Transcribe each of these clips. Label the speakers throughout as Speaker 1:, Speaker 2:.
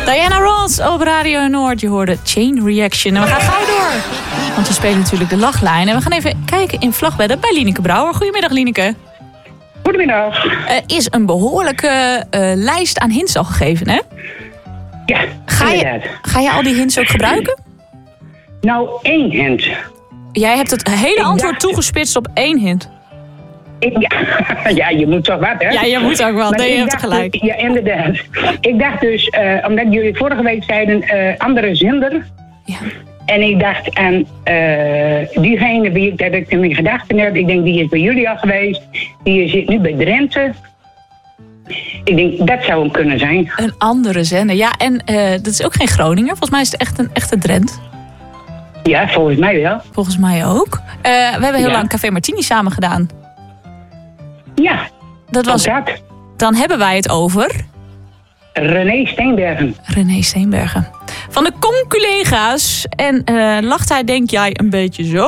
Speaker 1: Diana Ross op Radio Noord. Je hoorde Chain Reaction. En we gaan gauw door. Want we spelen natuurlijk de lachlijn. En we gaan even kijken in Vlagtwedde bij Lieneke Brouwer. Goedemiddag, Lieneke.
Speaker 2: Goedemiddag.
Speaker 1: Is een behoorlijke lijst aan hints al gegeven, hè?
Speaker 2: Ja,
Speaker 1: Ga je al die hints ook gebruiken?
Speaker 2: Nou, 1 hint.
Speaker 1: Jij hebt het hele antwoord toegespitst op 1 hint.
Speaker 2: Ja, je moet toch wat, hè?
Speaker 1: Ja, je moet ook wel. Nee, je hebt gelijk.
Speaker 2: Ja, inderdaad. Ik dacht dus, omdat jullie vorige week zeiden andere zender.
Speaker 1: Ja.
Speaker 2: En ik dacht aan diegene wie ik in mijn gedachten heb. Ik denk, die is bij jullie al geweest. Die zit nu bij Drenthe. Ik denk, dat zou hem kunnen zijn.
Speaker 1: Een andere zender. Ja, en dat is ook geen Groninger. Volgens mij is het echt een echte Drent.
Speaker 2: Ja, volgens mij wel.
Speaker 1: Volgens mij ook. We hebben heel lang Café Martini samen gedaan.
Speaker 2: Ja,
Speaker 1: dat was. Dan hebben wij het over...
Speaker 2: René Steenbergen.
Speaker 1: René Steenbergen. Van de conculega's. En lacht hij, denk jij, een beetje zo?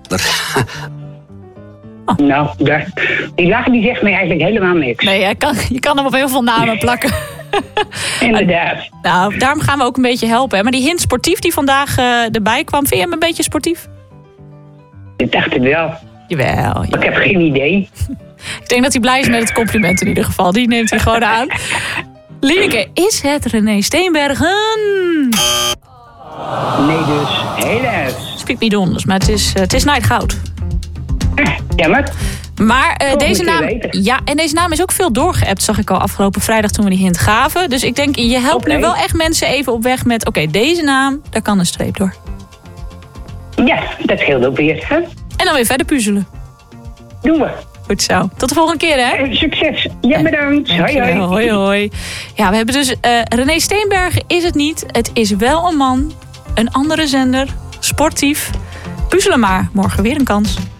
Speaker 2: Oh. Nou, die lach die zegt mij eigenlijk helemaal niks.
Speaker 1: Nee, je kan hem op heel veel namen plakken.
Speaker 2: Inderdaad.
Speaker 1: Nou, daarom gaan we ook een beetje helpen. Hè? Maar die hint sportief die vandaag erbij kwam, vind je hem een beetje sportief?
Speaker 2: Ik dacht het wel.
Speaker 1: Jawel.
Speaker 2: Ik heb geen idee.
Speaker 1: Ik denk dat hij blij is met het compliment in ieder geval. Die neemt hij gewoon aan. Lieneke, is het René Steenbergen?
Speaker 2: Nee dus, helaas.
Speaker 1: Spiek niet donders, maar het is Night
Speaker 2: Jammer.
Speaker 1: Maar deze naam, ja, en deze naam is ook veel doorgeappt, zag ik al afgelopen vrijdag toen we die hint gaven. Dus ik denk, je helpt nu wel echt mensen even op weg met, oké, deze naam, daar kan een streep door.
Speaker 2: Ja, dat scheelt ook weer. Hè?
Speaker 1: En dan weer verder puzzelen.
Speaker 2: Doen we.
Speaker 1: Goed zo. Tot de volgende keer, hè?
Speaker 2: Succes. Ja, bedankt. Hoi, hoi.
Speaker 1: Hoi, hoi. Ja, we hebben dus René Steenbergen is het niet. Het is wel een man. Een andere zender. Sportief. Puzzelen maar. Morgen weer een kans.